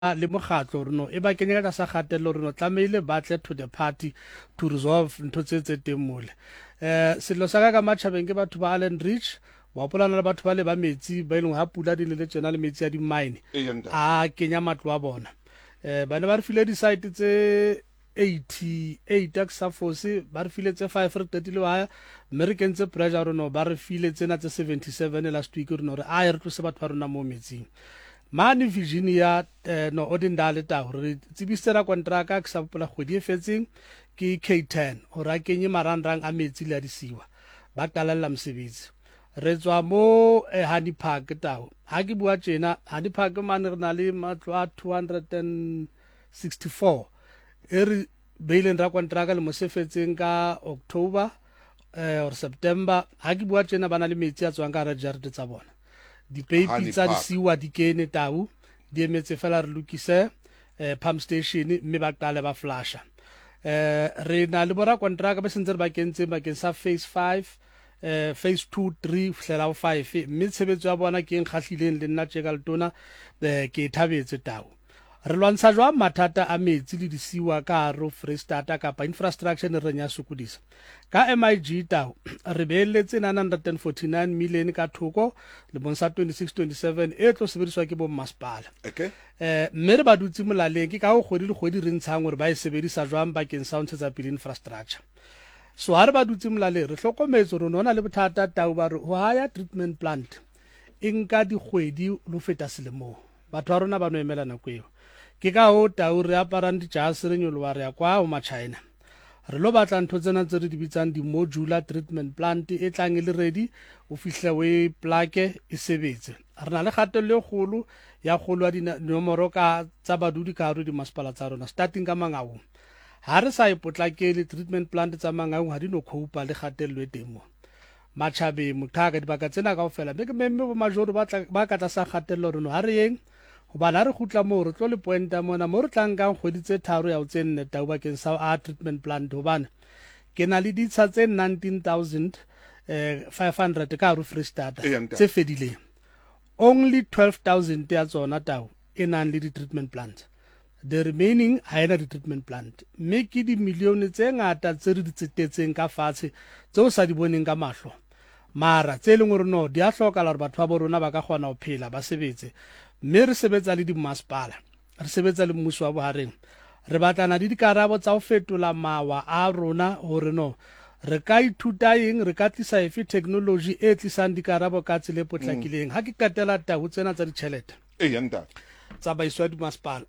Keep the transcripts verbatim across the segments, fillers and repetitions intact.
le mokgatlo re no e ba kenya ka sa kgatelo re no tlameile batle to the party to resolve ntho tse tse teng mole eh selo sa ka ka matšhabeng ke batho ba Allen Ridge wa polana le batho ba le ba metsi ba ileng ha pula di le le tsena le metsi ya di mine a kenya matlo a bona eh ba ne ba re file di site tse eighty-eight ka sa force ba re file tse five re tetile wa American tse pressure no ba re file tsena tse seventy-seven last week re no re a re tlose batho ba rona mo metsing mane Virginia eh, no odindale ta re tsibisera kontraka ka sa pola kgwedi e fetseng ke K ten o ra kenye marangrang a metsi le a disiwa ba talalla msebetsi re tswa mo eh, Honey Park tao ha ke bua tjena Honey Park mane re na le matlo a two hundred sixty-four e re beileng ra kontraka le mo se fetseng ka October eh, or September ha ke bua tjena bana le metsi a tswang ka re jarete tsa bona di peipi tsa di siwa di kene tau di emetse fela re lokise eh, pump station mme ba qale ba flasha eh re na le bora kontraka ba sentse re ba kentse ba ke sa phase five eh phase two three flela five mme tshebetso ya bona ke nkgahlileng le nna tjeka letona eh ke thabetse tau re lwantsha jwa mathata a metsi le disiwa ka ro Freestata kapa infrastructure ne re nya sukudisa ka M I G tao re beeletse nine hundred forty-nine million ka thoko le bonsa twenty-six twenty-seven e tlo sebediswa ke bo masepala okay eh mme re ba dutse molaleng ke ka go kgwedi le kgwedi re ntshang gore ba e sebedisa jwang bakeng sa ntse tsa pele infrastructure so ha re ba dutse molaleng re hlokometse re nona le bothata tao ba re ho haya treatment plant e nka dikgwedi lo feta selemo batho ba rona ba no emela nako eo ke ka ho tau re aparang dijase re nyolowa re ya kwa o ma China re lo batla ntho tsena tse re di bitsang di modular treatment plant e tlang e le ready o fihle we plake e sebetse re na le kgatello e kgolo ya kgolo ya dinomoro ka tsa badudi ka hare di masepala tsa rona starting ka Mangaung ha re sa ipotlakele treatment plant tsa Mangaung ha di no khoupa le kgatello e teng mo matšhabe mothaka dibaka tsena ka ofela mme ke memme bo majoro ba ba ka tla sa kgatello re no ha re yeng go bana re gutla mo re tlo le pointa mona mo re tlang ka kgweditse tharo ya o tsenne tau bakeng sa a treatment plant hobane ke na le ditsha tse nineteen thousand five hundred ka ro Freestata tse fedileng only twelve thousand ya tsona tau e nang le di treatment plant the remaining ha ena di treatment plant mme ke di milione tse ngata tse re di tsetetseng ka fatshe tseo sa di boneng ka mahlo mara tse leng gore no di a hloka la re batho ba borona ba ka kgona go phela ba sebetse mme re sebetsa le di masepala re sebetsa le mmuso wa bohareng re batlana di dikarabo tsa go fetola mawa a rona gore no re ka ithuta eng re ka tlisa efe technology e tlisang dikarabo ka tsele potlakileng ha ke katela tau tsena tsa ditšhelete e yanda tsa baiswa di masepala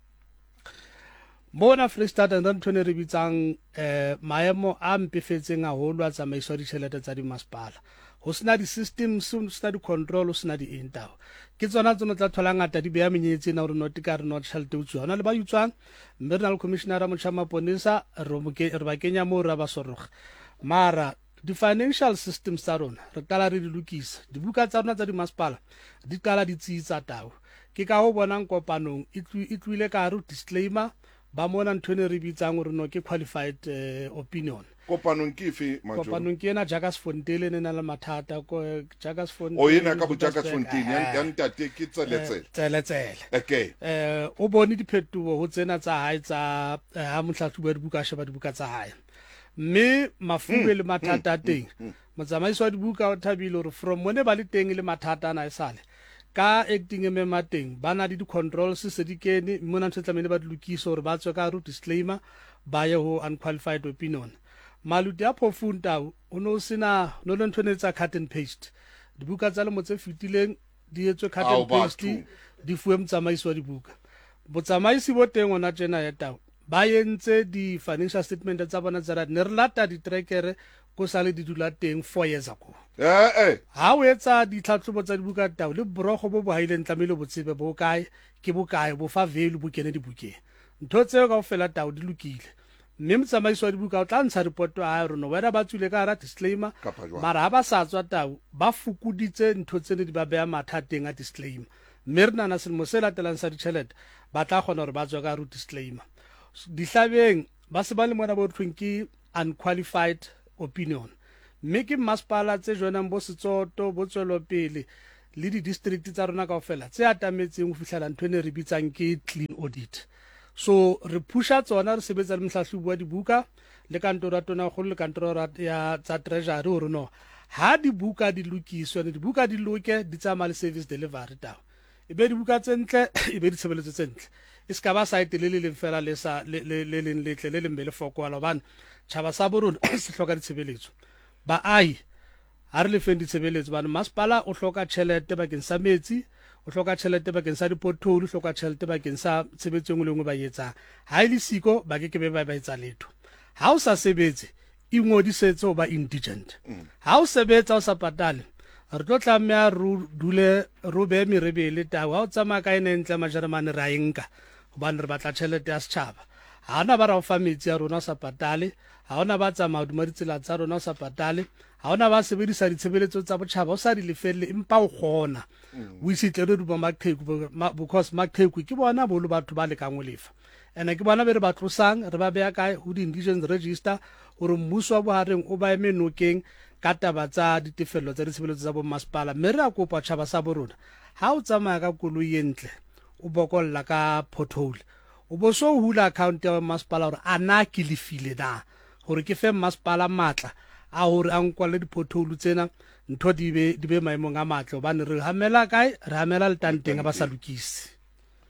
bona Freestata nna ntho ne re bitsang eh maemo a mpefetseng a holwa tsamaiso di tšhelete tsa di masepala ho sena di systems ho sena di control ho sena di intao ke tsona tsona tla thola ngata di beya menyetsi na hore no tika re no tšhelete utswa hona le ba utswang mme re na le commissioner a motšha maponesa re ba kenya mo ra ba soroga mara di financial systems tsa rona re tala re di lokisa dibuka tsa rona tsa di masepala di tala di tsitsa tao ke ka ho bonang kopanong e tlwile ka ro disclaimer ba mona ntho ne re bitsang gore no ke qualified uh, opinion kopanong ke fe majo kopanong ke ena Jacques Fontaine ne na le mathata ko Jacques Fontaine o yena ka bo Jacques Fontaine ya ntate ke tseletsele tseletsele okay eh o bone diphetuwo ho tsena tsa hae tsa ha mohlahlobo dibuka sheba dibuka tsa hae mme mafube le mathata teng motsamaiso wa dibuka o thabile hore from mone ba le teng le mathata na isale ka acting e mema teng bana di controls se di kene mona ntse tlamele ba dilokiso hore ba tswe ka ro disclaimer ba ye ho unqualified opinion maluti a phofunta o no sena no le ntone tsa cut and paste dibuka tsa le motse fitileng di etswe cut and paste di fuwe motsamaiso wa dibuka botsamaisi bo teng ona tsena ya tao ba yentse di financial statement tsa bona tsa ne re lata di tracker ko sale di dula teng four years ago eh eh ha o etsa ditlhatlhobo tsa dibuka tao le brogo bo bo haileng tlamele botsebe bo kae ke bo kae bo fa value bo kene dibukeng ntho tseo ka ofela tao di lokile mme motsamaiso wa dibuka o tla ntsha report a rona wena ba tswile ka ra disclaimer mara ha ba sa tswa tao ba fukuditse ntho tsene di ba beya mathateng a disclaimer mme re nana selemo se latelang sa ditšhelete ba tla kgona gore ba tswa ka ro disclaimer dihlabeng ba se ba le mona bo thweng ke unqualified opinion mme ke masepala tse jonang bo setsoto bo tswelo pele le di-district tsa rona kaofela tse atametseng go fitlhela ntho e ne re bitsang ke clean audit. So re pusha tsona re sebetsa le motlhatlhobi wa dibuka le kantoro ya tonakgolo le kantoro ya tsa treasury gore no ha dibuka di lokiswe ne dibuka di loke di tsamaya le service delivery tao e be dibuka tse ntle e be ditshebeletso tse ntle e se ka ba site le le leng fela le sa le le leng letle le leng le fokola hobane tšhaba sa borona se hloka ditshebeletso ba ai ha re le feng ditshebeletso bana masepala o hloka tšhelete bakeng sa metsi o hloka tšhelete bakeng sa dipothole o hloka tšhelete bakeng sa tshebetso engwe le engwe ba etsang ha ile siko ba ke ke be ba ba etsa letho ha o sa sebetse ingodisetse o ba indigent ha o sebetsa o sa patale re tlo tlameha re dule ro be merebele tao ha o tsamaya ka ene ntle majeremane ra enka hobane re batla tšhelete ya setšhaba ha ona ba ra o fa metsi ya rona o sa patale ha ona ba tsamaya hodima ditsela tsa rona o sa patale ha ona ba sebedisa ditshebeletso tsa botjhaba o sa di lefelle empa o kgona o isitle re duba maqheku because maqheku ke bona bolo batho ba le kangwe lefa ene ke bona be re ba tlosang re ba beya kae ho di-indigent register gore mmuso wa bohareng o ba eme nokeng ka taba tsa ditefello tsa ditshebeletso tsa bommasepala mme re a kopa tšhaba sa borona ha o tsamaya ka koloi e ntle o bokolla ka pothole o bo so hula account ya masepala gore a na ke lefile na gore ke fe masepala matla a gore a nkwale dipothole tsena ntho di be di be maemong a matle hobane re hamela kae re hamela le tanteng a ba sa lokise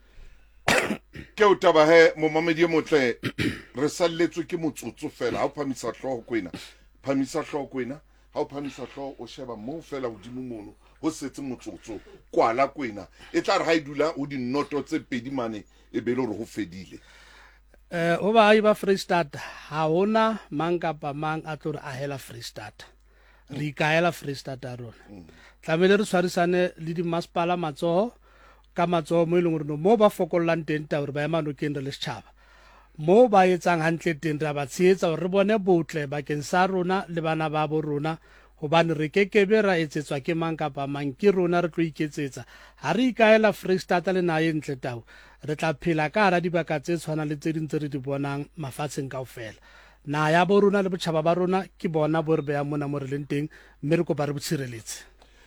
ke o taba he mo mamedi e motle re salletswe ke motsotso fela ha o phamisa hlogo kwena phamisa hlogo kwena ha o phamisa hlogo o sheba mo fela hodimo mono ho setse motsotso kwala kwena e tla re ha e dula ho dinoto tse pedi mane e be le hore ho fedile eh o ba iba Freestad ha hona mang kapa mang a tlo re a hela Freestad re ikaela Freestad a rona tlamele re tshwarisane le di masepala matsoho ka matsoho mo ileng gore mo ba fokollang teng ta gore ba ema nokeng re le setšhaba mo ba etsang hantle teng ra ba tsheetsa gore re bone botle bakeng sa rona le bana ba bo rona hobane re kekebe ra etsetswa ke mang kapa mang ke rona re tlo iketsetsa ha re ikaela Freestata le nae ntle tao re tla phela ka hara dibaka tse tshwana le tse ding tse re di bonang mafatsheng kaofela na ya bo rona le botjhaba ba rona ke bona bo re beya mona mo re leng teng mme re kopa re botshireletse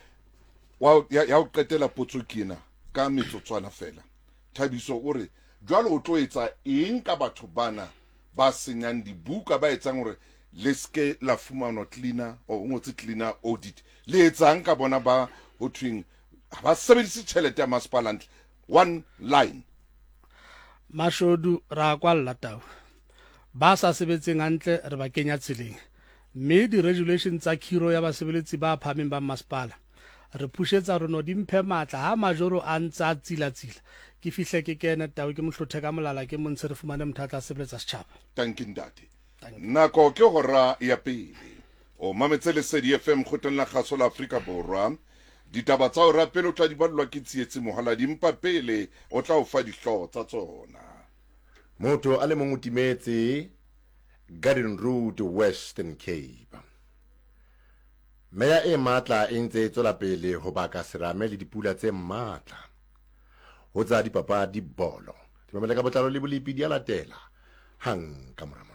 wa ya o qetela potso kena ka metsotswana fela Thabiso o re jwalo o tlo etsa eng ka batho bana ba senyang dibuka ba etsang gore le ske la fumana cleaner o ngotse cleaner audit le etsang ka bona ba ho twing ba sebedise tšhelete ya masepala ntle one line mashodu ra kwalla tao ba sa sebetseng hantle re ba kenya tseleng mme di-regulation tsa khiro ya basebeletsi ba phameng ba masepala re pushetsa re no di mphe matla ha majoro a ntsa tsila-tsila ke fihle ke kene tao ke mohlothe ka molala ke montshe re fumane mothatla a sebeletsa setšhaba tanki ntate nako ke hora ya pele o mametse Lesedi F M khoteng la kgaso la Afrika Borwa ditaba tsa o rapele o tla di balwa ke tsietse mohala dimpa pele o tla o fa dihloho tsa tsona motho a le mongwe timetse Garden Road Western Cape Meya e matla e ntse tswela pele ho baka serame le dipula tse matla ho tsa dipapadi bolo di mamela ka botlalo le bolipi di a latela hang ka mora